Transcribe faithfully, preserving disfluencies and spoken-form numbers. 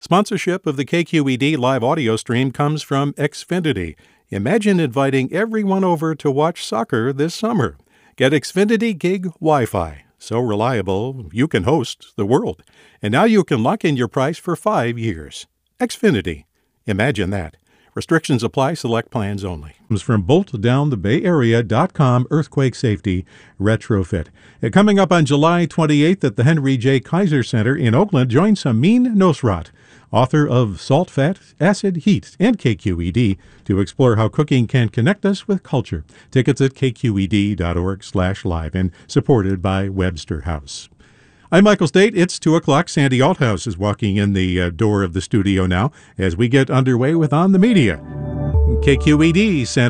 Sponsorship of the K Q E D live audio stream comes from Xfinity. Imagine inviting everyone over to watch soccer this summer. Get Xfinity Gig Wi-Fi. So reliable, you can host the world. And now you can lock in your price for five years. Xfinity. Imagine that. Restrictions apply. Select plans only. Comes from bolt down the bay area dot com Earthquake Safety Retrofit. And coming up on July twenty-eighth at the Henry J. Kaiser Center in Oakland, join Samin Nosrat, author of Salt, Fat, Acid, Heat, and K Q E D, to explore how cooking can connect us with culture. Tickets at k q e d dot org slash live and supported by Webster House. I'm Michael State. It's two o'clock. Sandy Althouse is walking in the uh, door of the studio now as we get underway with On the Media. K Q E D Center.